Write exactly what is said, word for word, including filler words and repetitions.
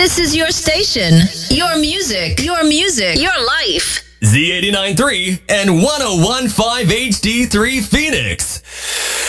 This is your station. Your music. Your music. Your life. Z eighty-nine point three and one oh one point five H D three Phoenix.